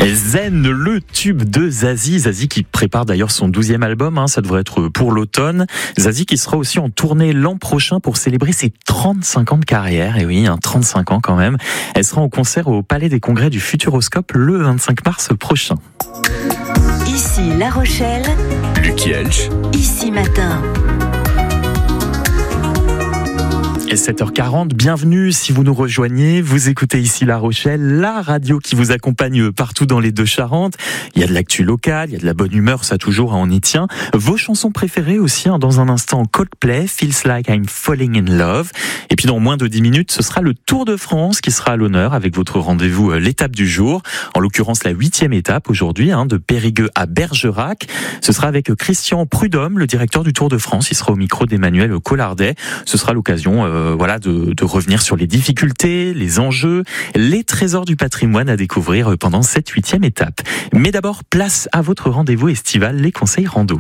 Zen, le tube de Zazie. Zazie qui prépare d'ailleurs son 12e album, ça devrait être pour l'automne. Zazie qui sera aussi en tournée l'an prochain pour célébrer ses 35 ans de carrière. Et oui, 35 ans quand même. Elle sera en concert au Palais des Congrès du Futuroscope le 25 mars prochain. Ici La Rochelle, Lucky Elch. Ici Matin. Et 7h40, bienvenue si vous nous rejoignez, vous écoutez ici La Rochelle, la radio qui vous accompagne partout dans les Deux-Charentes. Il y a de l'actu locale, il y a de la bonne humeur, ça toujours, on y tient. Vos chansons préférées aussi, dans un instant Coldplay, Feels Like I'm Falling in Love. Et puis dans moins de 10 minutes, ce sera le Tour de France qui sera à l'honneur avec votre rendez-vous, l'étape du jour. En l'occurrence, la 8e étape aujourd'hui, de Périgueux à Bergerac. Ce sera avec Christian Prudhomme, le directeur du Tour de France. Il sera au micro d'Emmanuel Collardet. Ce sera l'occasion de revenir sur les difficultés, les enjeux, les trésors du patrimoine à découvrir pendant cette 8e étape. Mais d'abord, place à votre rendez-vous estival, les conseils rando.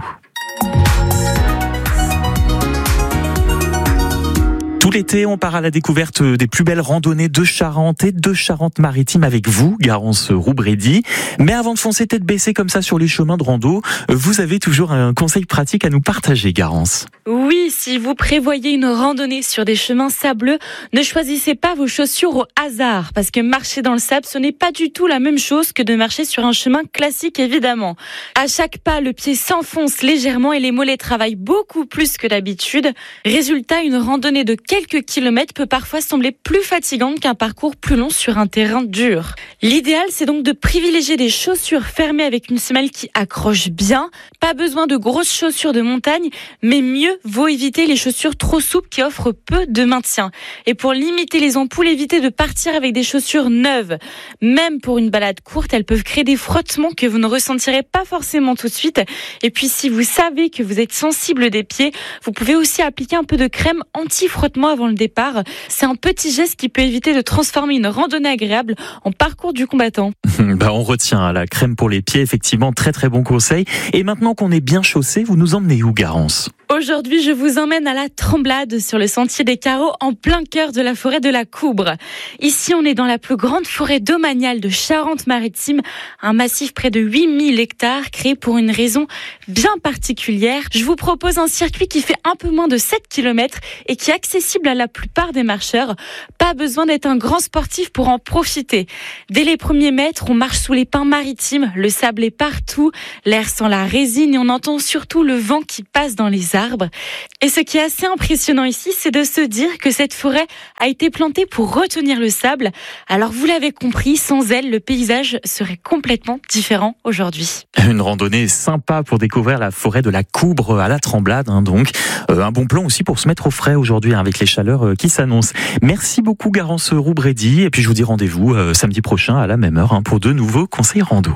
Tout l'été, on part à la découverte des plus belles randonnées de Charente et de Charente-Maritime avec vous, Garance Roubredy. Mais avant de foncer tête baissée comme ça sur les chemins de rando, vous avez toujours un conseil pratique à nous partager, Garance. Oui, si vous prévoyez une randonnée sur des chemins sableux, ne choisissez pas vos chaussures au hasard, parce que marcher dans le sable, ce n'est pas du tout la même chose que de marcher sur un chemin classique, évidemment. À chaque pas, le pied s'enfonce légèrement et les mollets travaillent beaucoup plus que d'habitude. Résultat, une randonnée de quelques kilomètres peut parfois sembler plus fatigante qu'un parcours plus long sur un terrain dur. L'idéal, c'est donc de privilégier des chaussures fermées avec une semelle qui accroche bien. Pas besoin de grosses chaussures de montagne, mais mieux vaut éviter les chaussures trop souples qui offrent peu de maintien. Et pour limiter les ampoules, évitez de partir avec des chaussures neuves. Même pour une balade courte, elles peuvent créer des frottements que vous ne ressentirez pas forcément tout de suite. Et puis si vous savez que vous êtes sensible des pieds, vous pouvez aussi appliquer un peu de crème anti-frottement avant le départ. C'est un petit geste qui peut éviter de transformer une randonnée agréable en parcours du combattant. On retient la crème pour les pieds, effectivement, très très bon conseil. Et maintenant qu'on est bien chaussé, vous nous emmenez où, Garance ? Aujourd'hui, je vous emmène à la Tremblade sur le sentier des Carreaux en plein cœur de la forêt de la Coubre. Ici, on est dans la plus grande forêt domaniale de Charente-Maritime, un massif près de 8000 hectares créé pour une raison bien particulière. Je vous propose un circuit qui fait un peu moins de 7 km et qui est accessible à la plupart des marcheurs. Pas besoin d'être un grand sportif pour en profiter. Dès les premiers mètres, on marche sous les pins maritimes, le sable est partout, l'air sent la résine et on entend surtout le vent qui passe dans les arbres. Et ce qui est assez impressionnant ici, c'est de se dire que cette forêt a été plantée pour retenir le sable. Alors vous l'avez compris, sans elle, le paysage serait complètement différent aujourd'hui. Une randonnée sympa pour découvrir la forêt de la Coubre à la Tremblade, donc. Un bon plan aussi pour se mettre au frais aujourd'hui avec les chaleurs qui s'annoncent. Merci beaucoup Garance Roubredy et puis je vous dis rendez-vous samedi prochain à la même heure pour de nouveaux conseils rando.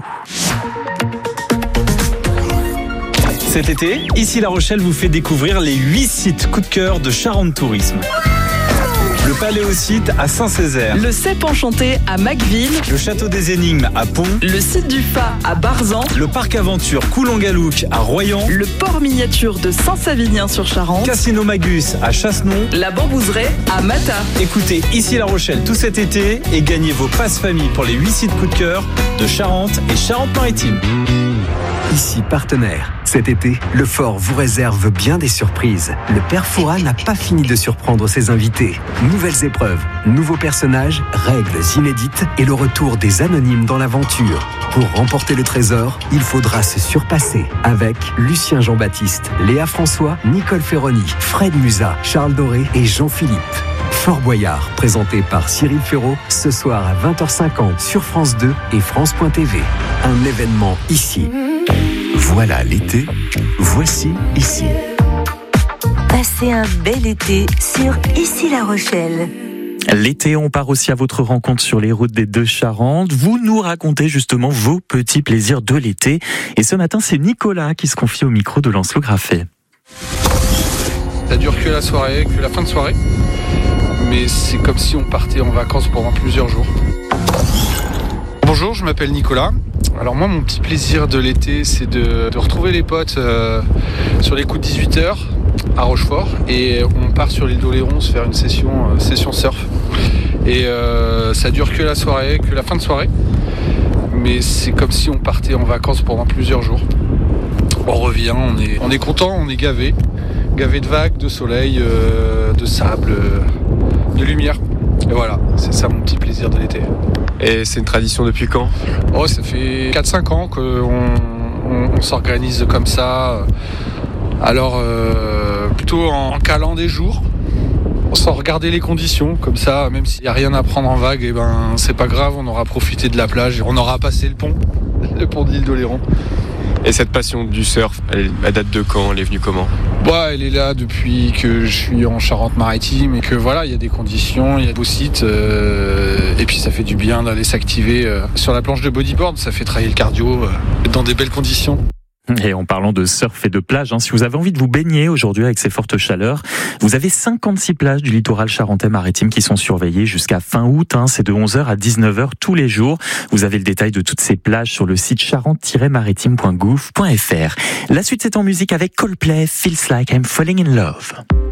Cet été, ici La Rochelle vous fait découvrir les 8 sites coup de cœur de Charente Tourisme. Le Paléosite à Saint-Césaire, le Cep Enchanté à Macqueville, le Château des Énigmes à Pont, le site du Fa à Barzan, le Parc Aventure Coulon-Galouc à Royan, le port miniature de Saint-Savinien-sur-Charente, Casino Magus à Chassenon, la Bambouseraie à Mata. Écoutez ici La Rochelle tout cet été et gagnez vos passes famille pour les 8 sites coup de cœur de Charente et Charente-Maritime. Ici partenaire. Cet été, le Fort vous réserve bien des surprises. Le Père Fouras n'a pas fini de surprendre ses invités. Nouvelles épreuves, nouveaux personnages, règles inédites et le retour des anonymes dans l'aventure. Pour remporter le trésor, il faudra se surpasser avec Lucien Jean-Baptiste, Léa François, Nicole Ferroni, Fred Musa, Charles Doré et Jean-Philippe. Fort Boyard, présenté par Cyril Ferraud, ce soir à 20h50 sur France 2 et France.tv. Un événement ici. Voilà l'été, voici ici. Passez un bel été sur Ici La Rochelle. L'été, on part aussi à votre rencontre sur les routes des Deux-Charentes. Vous nous racontez justement vos petits plaisirs de l'été. Et ce matin, c'est Nicolas qui se confie au micro de Lancelot Graffet. Ça dure que la soirée, que la fin de soirée. Mais c'est comme si on partait en vacances pendant plusieurs jours. Bonjour, je m'appelle Nicolas. Alors moi, mon petit plaisir de l'été, c'est de retrouver les potes sur les coups de 18h à Rochefort. Et on part sur l'île d'Oléron se faire une session surf. Et ça dure que la soirée, que la fin de soirée. mais c'est comme si on partait en vacances pendant plusieurs jours. On revient, on est content, on est gavé de vagues, de soleil, de sable, de lumière. Et voilà, c'est ça mon petit plaisir de l'été. Et c'est une tradition depuis quand ? Ça fait 4-5 ans qu'on s'organise comme ça. Alors, plutôt en calant des jours, sans regarder les conditions. Comme ça, même s'il n'y a rien à prendre en vague, c'est pas grave, on aura profité de la plage. On aura passé le pont de l'île d'Oléron. Et cette passion du surf, elle date de quand ? Elle est venue comment ? Elle est là depuis que je suis en Charente-Maritime et que voilà, il y a des conditions, il y a de beaux sites et puis ça fait du bien d'aller s'activer sur la planche de bodyboard, ça fait travailler le cardio dans des belles conditions. Et en parlant de surf et de plage, si vous avez envie de vous baigner aujourd'hui avec ces fortes chaleurs, vous avez 56 plages du littoral charentais-maritime qui sont surveillées jusqu'à fin août. C'est de 11h à 19h tous les jours. Vous avez le détail de toutes ces plages sur le site charente-maritime.gouv.fr. La suite, c'est en musique avec Coldplay, Feels Like I'm Falling in Love.